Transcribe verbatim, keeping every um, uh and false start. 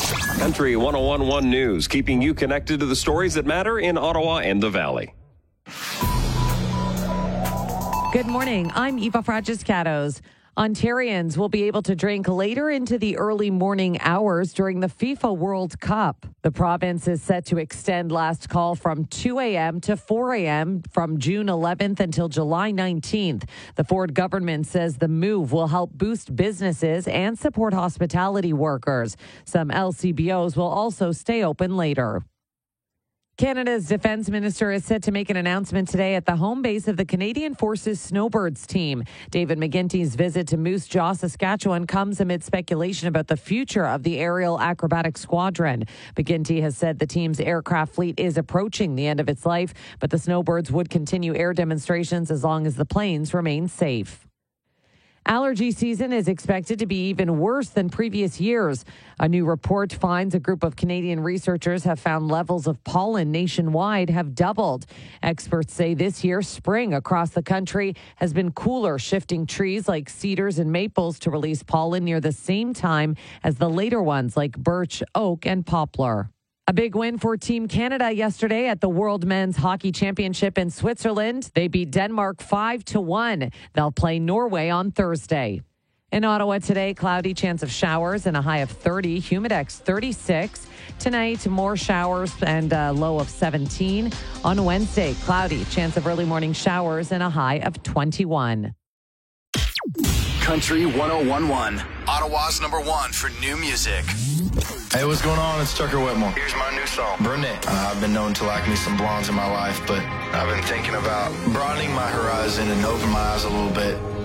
Country one oh one point one News, keeping you connected to the stories that matter in Ottawa and the Valley. Good morning. I'm Eva Fragiscatos. Ontarians will be able to drink later into the early morning hours during the FIFA World Cup. The province is set to extend last call from two a.m. to four a.m. from June eleventh until July nineteenth. The Ford government says the move will help boost businesses and support hospitality workers. Some L C B Os will also stay open later. Canada's defense minister is set to make an announcement today at the home base of the Canadian Forces Snowbirds team. David McGuinty's visit to Moose Jaw, Saskatchewan comes amid speculation about the future of the aerial acrobatic squadron. McGuinty has said the team's aircraft fleet is approaching the end of its life, but the Snowbirds would continue air demonstrations as long as the planes remain safe. Allergy season is expected to be even worse than previous years. A new report finds a group of Canadian researchers have found levels of pollen nationwide have doubled. Experts say this year, spring across the country has been cooler, shifting trees like cedars and maples to release pollen near the same time as the later ones like birch, oak, and poplar. A big win for Team Canada yesterday at the World Men's Hockey Championship in Switzerland. They beat Denmark five to one. They'll play Norway on Thursday. In Ottawa today, cloudy, chance of showers and a high of thirty. Humidex thirty-six. Tonight, more showers and a low of seventeen. On Wednesday, cloudy, chance of early morning showers and a high of twenty-one. Country one oh one point one, Ottawa's number one for new music. Hey, what's going on? It's Tucker Whitmore. Here's my new song, Brunette. Uh, I've been known to like me some blondes in my life, but I've been thinking about broadening my horizon and open my eyes a little bit.